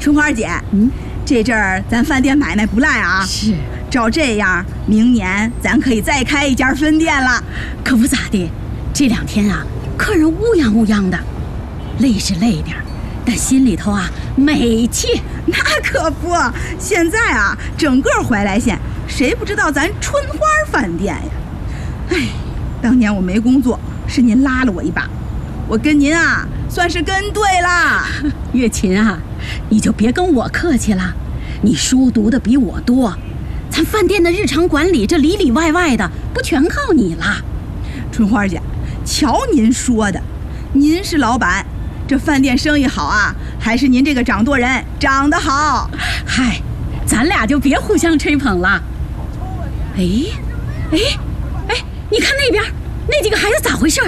春花姐，这阵儿咱饭店买卖不赖啊。 是， 照这样，明年咱可以再开一家分店了。 可不咋的，这2天啊，客人乌泱乌泱的，累是累点，但心里头啊美气。 那可不，现在啊，整个怀来县谁不知道咱春花饭店呀？哎，当年我没工作，是您拉了我一把，我跟您啊算是跟对了。 月琴啊，你就别跟我客气了，你书读的比我多，咱饭店的日常管理这里里外外的不全靠你了。 春花姐，瞧您说的，您是老板，这饭店生意好啊，还是您这个掌舵人长得好？ 嗨，咱俩就别互相吹捧了。哎，你看那边那几个孩子咋回事？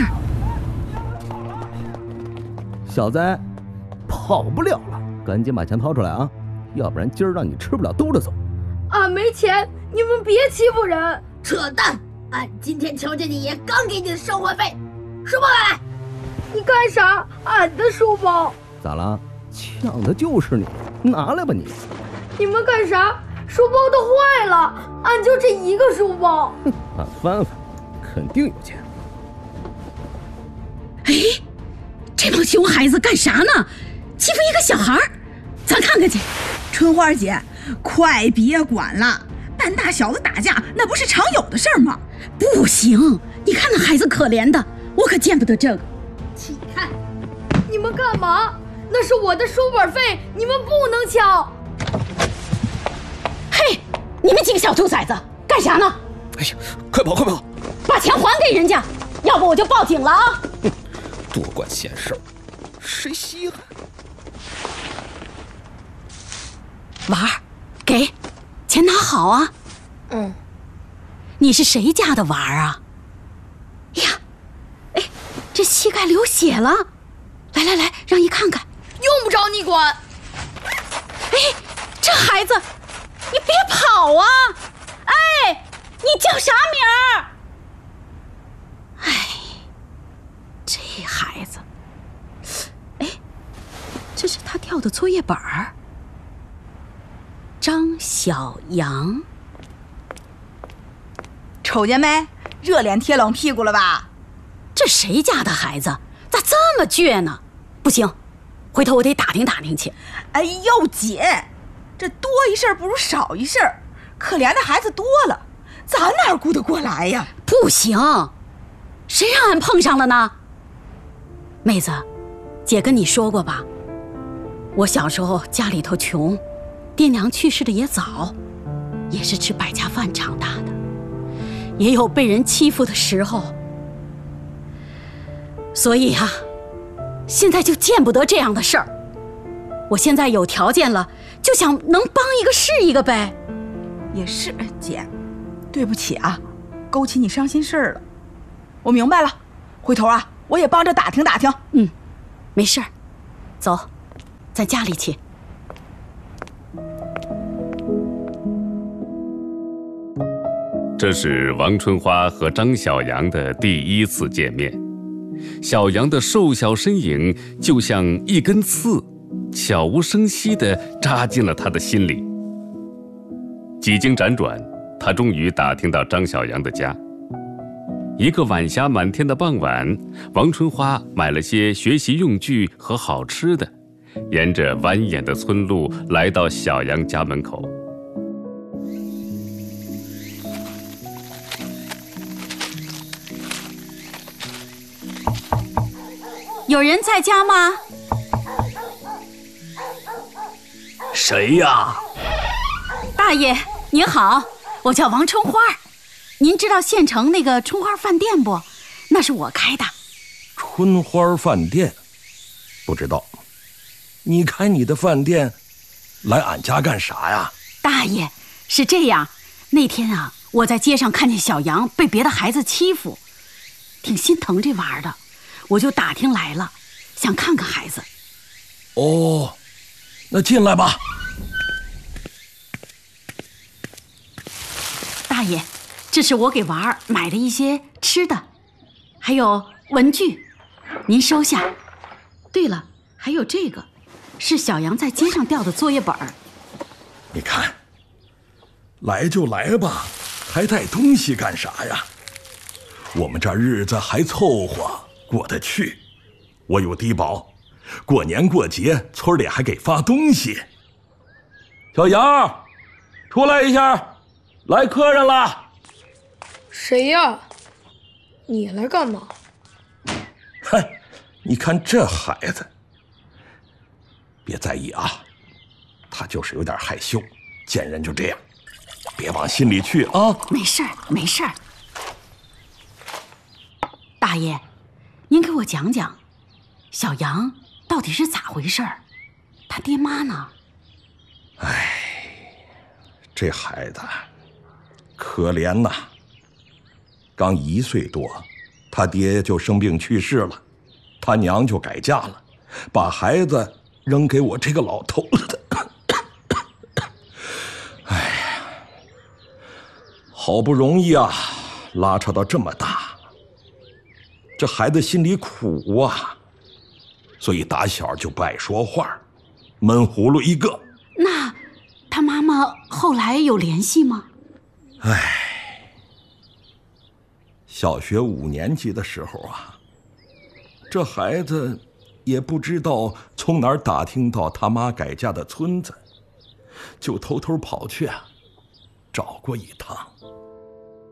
小子，跑不了了，赶紧把钱掏出来啊，要不然今儿让你吃不了兜着走。 俺没钱，你们别欺负人！ 扯淡！俺今天瞧见你爷刚给你的生活费，书包来！ 你干啥？俺的书包咋了？抢的就是你，拿来吧你！ 你们干啥？书包都坏了，俺就这一个书包。 俺翻翻，肯定有钱。 哎，这帮熊孩子干啥呢？欺负一个小孩，咱看看去。 春花姐，快别管了，半大小子打架那不是常有的事儿吗？ 不行，你看那孩子可怜的，我可见不得这个。 起开！ 你们干嘛？那是我的书本费，你们不能抢。 嘿，你们几个小兔崽子干啥呢？ 哎呀，快跑快跑， 把钱还给人家，要不我就报警了啊！ 多管闲事，谁稀罕？ 娃儿，给钱拿好啊。你是谁家的娃儿啊？哎呀，哎，这膝盖流血了，来，让姨看看。 用不着你管。 哎，这孩子，你别跑啊！哎，你叫啥名儿？哎，这孩子，哎，这是他掉的作业本儿。张小阳， 瞅见没？热脸贴冷屁股了吧？ 这谁家的孩子咋这么倔呢？不行，回头我得打听打听去。 哎呦姐，这多一事不如少一事，可怜的孩子多了，咱哪顾得过来呀？ 不行，谁让俺碰上了呢？妹子，姐跟你说过吧，我小时候家里头穷，爹娘去世的也早，也是吃百家饭长大的，也有被人欺负的时候，所以啊，现在就见不得这样的事儿。我现在有条件了，就想能帮一个是一个呗。 也是，姐，对不起啊，勾起你伤心事儿了。我明白了，回头啊，我也帮着打听打听。 没事儿，走，咱家里去。 这是王春花和张小阳的第一次见面。小阳的瘦小身影就像一根刺，悄无声息地扎进了他的心里。几经辗转，他终于打听到张小阳的家。一个晚霞满天的傍晚，王春花买了些学习用具和好吃的，沿着蜿蜒的村路来到小阳家门口。 有人在家吗？ 谁呀？ 大爷您好，我叫王春花，您知道县城那个春花饭店不？那是我开的。 春花饭店？不知道。你开你的饭店来俺家干啥呀？ 大爷，是这样，那天啊，我在街上看见小杨被别的孩子欺负，挺心疼这娃儿的，我就打听来了，想看看孩子。 哦，那进来吧。 大爷，这是我给娃儿买的一些吃的，还有文具，您收下。对了，还有这个， 是小杨在街上掉的作业本。 你看，来就来吧，还带东西干啥呀？我们这日子还凑合过得去，我有低保，过年过节村里还给发东西。小杨，出来一下，来客人了。 谁呀？你来干嘛？ 哼，你看这孩子，别在意啊，他就是有点害羞，见人就这样，别往心里去啊。 没事儿，没事儿。大爷，您给我讲讲，小杨到底是咋回事儿？他爹妈呢？ 哎，这孩子可怜呐，刚1岁多，他爹就生病去世了，他娘就改嫁了，把孩子扔给我这个老头子。哎呀，好不容易啊，拉扯到这么大，这孩子心里苦啊，所以打小就不爱说话，闷葫芦一个。 那他妈妈后来有联系吗？ 唉，小学5年级的时候啊，这孩子也不知道从哪儿打听到他妈改嫁的村子，就偷偷跑去啊，找过一趟。